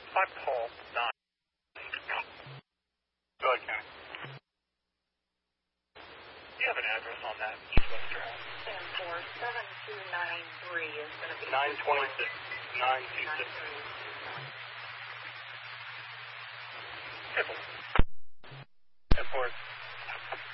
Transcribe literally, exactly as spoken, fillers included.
I call nine. Go ahead, County. Do you have an address on that East Webster house? ten four seven two nine three is going to be nine twenty-six. nine two six. Triple.